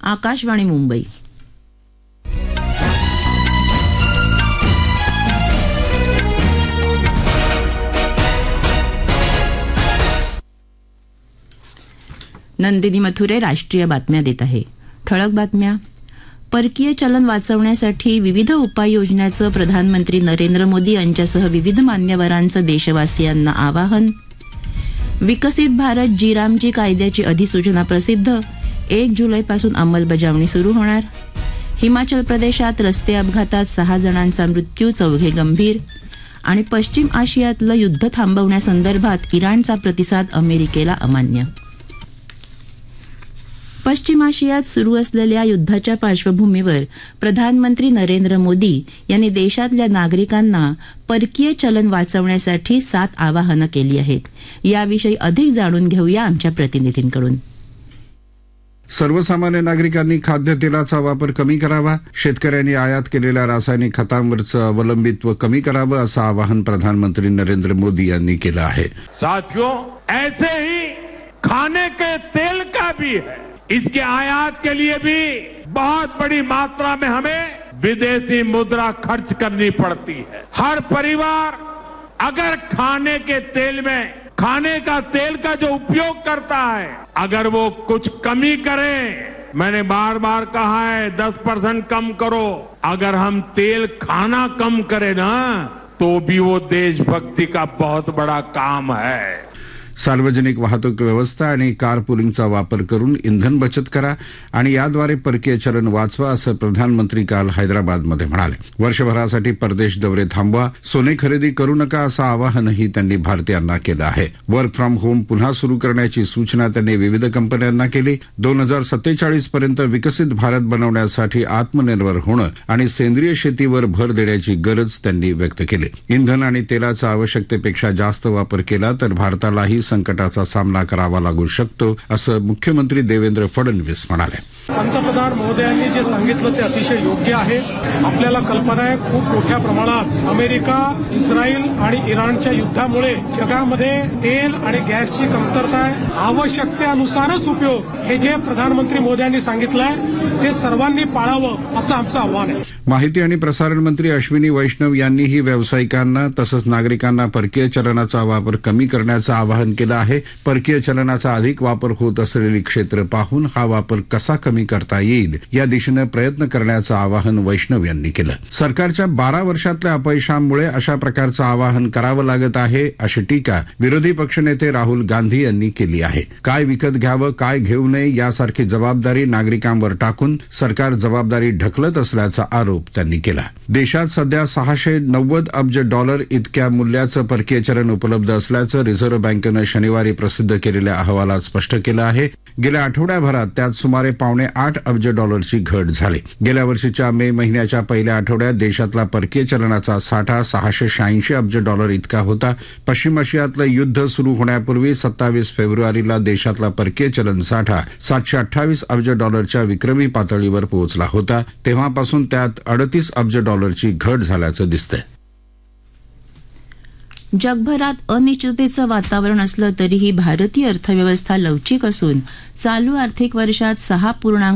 आकाशवाणी मुंबई. नंदिनी मथुरे राष्ट्रीय बातम्या देत आहे. ठळक बातम्या. परकीय चलन वाचवण्यासाठी विविध उपाययोजनांचं प्रधानमंत्री नरेंद्र मोदी यांच्यासह विविध मान्यवरांचं देशवासियांना आवाहन. विकसित भारत जी-रामजी कायद्याची अधिसूचना प्रसिद्ध. 1 जुलैपासून अंमलबजावणी सुरू होणार. हिमाचल प्रदेशात रस्ते अपघातात 6 जणांचा मृत्यू, 4 गंभीर. आणि पश्चिम आशियातलं युद्ध थांबवण्यासंदर्भात इराणचा प्रतिसाद अमेरिकेला अमान्य. पश्चिम आशियात सुरू असलेल्या युद्धाच्या पार्श्वभूमीवर प्रधानमंत्री नरेंद्र मोदी यांनी देशातल्या नागरिकांना परकीय चलन वाचवण्यासाठी 7 आवाहनं केली आहेत. याविषयी अधिक जाणून घेऊया आमच्या प्रतिनिधींकडून. सर्वसामान्य नागरिकांनी खाद्यतेलाचा वापर कमी करावा, शेतकऱ्यांनी आयात केलेल्या रासायनिक खतांवरचं अवलंबित्व कमी करावं, असं आवाहन प्रधानमंत्री नरेंद्र मोदी यांनी केलं आहे. साथियों, ऐसे ही खाने के तेल का भी है, इसके आयात के लिए भी बहुत बड़ी मात्रा में हमें विदेशी मुद्रा खर्च करनी पड़ती है. हर परिवार अगर खाने के तेल में खाने का तेल का जो उपयोग करता है, अगर वो कुछ कमी करे, मैंने बार बार कहा है 10% कम करो. अगर हम तेल खाना कम करें ना, तो भी वो देशभक्ति का बहुत बड़ा काम है. सार्वजनिक वाहतूक व्यवस्था आणि कार पुलिंगचा वापर करून इंधन बचत करा आणि याद्वारे परकीय चलन वाचवा, असं प्रधानमंत्री काल हैदराबादमध्ये म्हणाले. वर्षभरासाठी परदेश दौरे थांबवा, सोने खरेदी करू नका, असं आवाहनही त्यांनी भारतीयांना केलं आहे. वर्क फ्रॉम होम पुन्हा सुरू करण्याची सूचना त्यांनी विविध कंपन्यांना केली. 2047 पर्यंत विकसित भारत बनवण्यासाठी आत्मनिर्भर होणं आणि सेंद्रिय शेतीवर भर देण्याची गरज त्यांनी व्यक्त केली. इंधन आणि तेलाचा आवश्यकतेपेक्षा जास्त वापर केला तर भारतालाही संकटाचा सामना करावा लागू शकतो, असं मुख्यमंत्री देवेंद्र फडणवीस म्हणाले. पंतप्रधान महोदयांनी जे सांगितलं ते अतिशय योग्य आहे. आपल्याला कल्पना आहे, खूप मोठ्या प्रमाणात अमेरिका, इस्रायल आणि इराणच्या युद्धामुळे जगामध्ये तेल आणि गॅसची कमतरता आहे. आवश्यकतेनुसारच उपयोग, हे जे प्रधानमंत्री मोदयांनी सांगितलंय ते सर्वांनी पाळावं, असं आमचं आव्हान आहे. माहिती आणि प्रसारण मंत्री अश्विनी वैष्णव यांनीही व्यावसायिकांना तसंच नागरिकांना परकीय चलनाचा वापर कमी करण्याचं आवाहन केलं आहे. परकीय चलनाचा अधिक वापर होत असलेली क्षेत्र पाहून हा वापर कसा कमी करता येईल या दिशेनं प्रयत्न करण्याचं आवाहन वैष्णव यांनी केलं. सरकारच्या 12 वर्षातल्या अपयशामुळे अशा प्रकारचं आवाहन करावं लागत आहे, अशी टीका विरोधी पक्षनेते राहुल गांधी यांनी केली आहे. काय विकत घ्यावं, काय घेऊ नये यासारखी जबाबदारी नागरिकांवर टाकून सरकार जबाबदारी ढकलत असल्याचा आरोप त्यांनी केला. देशात सध्या $690 अब्ज इतक्या मूल्याचं परकीय चलन उपलब्ध असल्याचं रिझर्व्ह बँकेनं शनिवारी प्रसिद्ध केलेल्या अहवालात स्पष्ट केलं आहे. गेल्या आठवड्याभरात त्यात सुमारे $8.25 अब्ज घट झाली. गेल्या वर्षीच्या मे महिन्याच्या पहिल्या आठवड्यात देशातला परकीय चलनाचा साठा $686 अब्ज इतका होता. पश्चिम आशियातलं युद्ध सुरू होण्यापूर्वी 27 फेब्रुवारीला देशातला परकीय चलन साठा $728 अब्ज विक्रमी पातळीवर पोहोचला होता. तेव्हापासून त्यात $38 अब्ज घट झाल्याचं दिसतंय. जगभरात अनिश्चिततेचं वातावरण असलं तरीही भारतीय अर्थव्यवस्था लवचिक असून चालू आर्थिक वर्षात 6